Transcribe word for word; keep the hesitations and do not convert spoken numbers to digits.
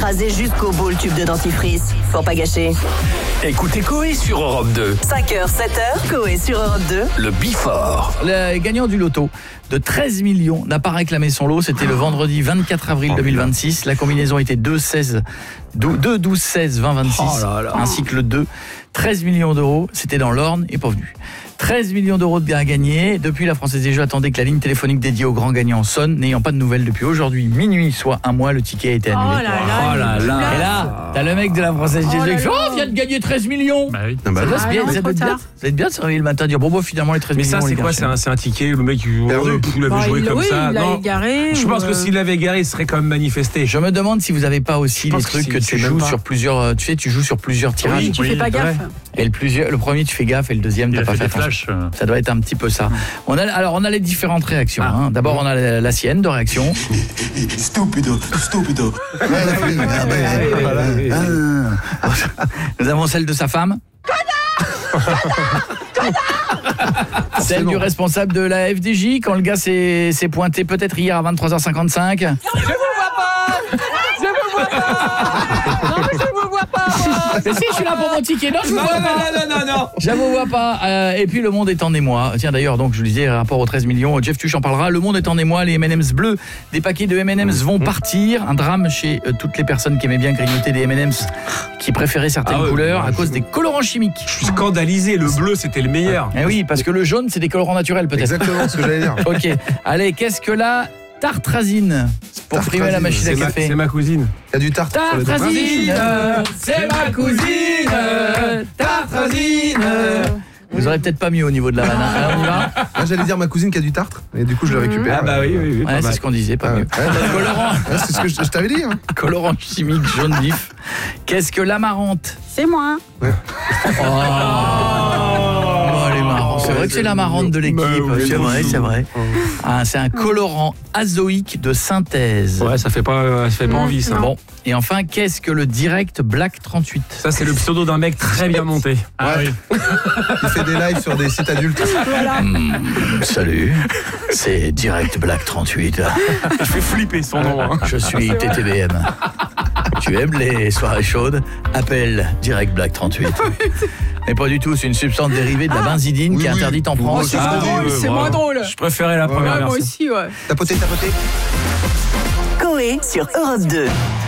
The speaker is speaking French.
écraser jusqu'au bout le tube de dentifrice. Pour pas gâcher. Écoutez Coé sur Europe deux. cinq heures, sept heures, Coé sur Europe deux. Le Bifort. Le gagnant du loto de treize millions n'a pas réclamé son lot. C'était le vendredi vingt-quatre avril deux mille vingt-six. La combinaison était deux, seize, deux, douze, seize, vingt, vingt-six. Oh là là. Ainsi que le deux. treize millions d'euros. C'était dans l'Orne et pas venu. treize millions d'euros de à gagner. Depuis, la Française des Jeux attendait que la ligne téléphonique dédiée aux grands gagnants sonne. N'ayant pas de nouvelles depuis aujourd'hui minuit, soit un mois, le ticket a été annulé. Oh là là, Oh là là. Et là, t'as le mec de la Française des Oh Jeux là qui fait là. « Oh, vient de gagner treize millions !» Bah oui. Ça doit Ah se bien, non, ça doit trop être bien, tard. ça doit être bien de se réveiller le matin et dire « Bon, bon, finalement, les treize Mais millions, ça, on c'est les quoi? gâche. C'est un, c'est un ticket, le mec, il, Perdu. oh, il l'avait Bah, joué il- comme oui, ça. il l'a Non. égaré. Je ou, pense que euh, s'il l'avait égaré, il serait quand même manifesté. Je me demande si vous n'avez pas aussi Je les pense que trucs c'est- que c'est tu même joues pas. sur plusieurs, euh, tu sais, tu joues sur plusieurs tirages. Tu Oui, fais pas c'est gaffe. vrai. Et le, plusieurs, le premier, tu fais gaffe, et le deuxième, Il t'as a pas fait fait des attention. flashs. euh. Ça doit être un petit peu ça. On a, alors, on a les différentes réactions. Ah. hein. D'abord, on a la, la sienne de réaction. Stupido, stupido. Nous avons celle de sa femme. Celle du responsable de la F D J quand le gars s'est s'est pointé peut-être hier à vingt-trois heures cinquante-cinq. Je vous vois pas. Je vous vois pas. Non, mais je vous vois pas. Mais si, je suis là pour mon ticket. Non, je vous Non, vois non, pas. non, non, non, non. Je vous vois pas. Euh, et puis le monde est en émoi. Tiens d'ailleurs, donc je vous disais, rapport aux treize millions, Jeff Tuch en parlera. Le monde est en émoi. Les M and M's bleus, des paquets de M and M's vont partir. Un drame chez euh, toutes les personnes qui aimaient bien grignoter des M and M's, qui préféraient certaines Ah ouais, couleurs ouais, à je- cause des colorants chimiques. Je suis scandalisé. Le bleu, c'était le meilleur. Eh oui, parce que le jaune, c'est des colorants naturels peut-être. Exactement ce que j'allais dire. Ok. Allez, qu'est-ce que la tartrazine pour Tartrazine, frimer la machine à C'est ma, café? c'est ma cousine. Il y a du tarte sur les dents. Tartrazine, c'est ma cousine. Tartrazine. Vous aurez peut-être pas mieux au niveau de la vanne. hein. Alors, on y va. Moi j'allais dire ma cousine qui a du tartre et du coup je le récupère. Ah bah oui, oui, oui. pas Ouais, c'est mal. ce qu'on disait, pas Ah, mieux. ouais. Ouais, Colorant, ouais, c'est ce que je, je t'avais dit. Hein. colorant chimique jaune vif. Qu'est-ce que l'amarante? C'est moi. Oh, elle est marrante. C'est vrai que c'est l'amarante de l'équipe. Bah oui, C'est vrai, oui. c'est vrai. Ah, c'est un colorant azoïque de synthèse. Ouais, ça fait pas, ça fait pas envie, ça. Bon, et enfin, qu'est-ce que le Direct Black trente-huit? Ça, c'est le pseudo d'un mec très bien monté. Ah Ouais. oui. Il fait des lives sur des sites adultes. Hmm, salut, c'est Direct Black trente-huit. Je fais flipper son nom. hein. Je suis T T B M. Tu aimes les soirées chaudes? Appelle Direct Black trente-huit. Mais pas du tout, c'est une substance dérivée de la benzidine Oui, qui est oui. interdite en Oui, France. c'est C'est Ah, moins drôle, oui, c'est bravo. moins drôle. Je préférais la première Ouais, moi version. aussi, ouais. Tapoter, tapoter. Coé sur Europe deux.